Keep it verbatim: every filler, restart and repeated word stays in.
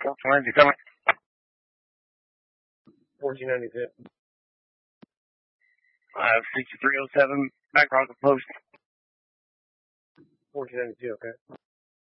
Lindsay, coming. fourteen ninety-two. Uh, sixty-three oh seven, back rocket post. fourteen ninety-two, okay.